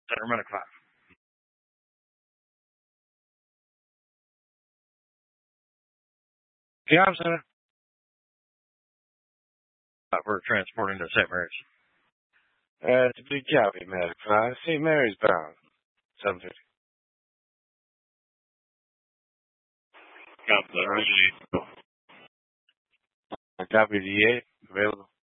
Center Medic 5. Yeah, I'm Center. We're transporting to St. Mary's. It's a big copy, Medic 5. St. Mary's bound. 750. Copy that, Roger. Copy the 8. Available.